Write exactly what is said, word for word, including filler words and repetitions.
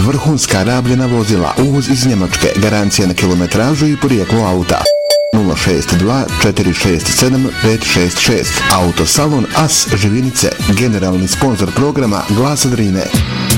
vrhunska rabljena vozila, uvoz iz Njemačke, garancija na kilometražu i porijeklo auta. nula šest dva četiri šest sedam pet šest šest. Autosalon As Živinice, generalni sponzor programa Glasa Drine.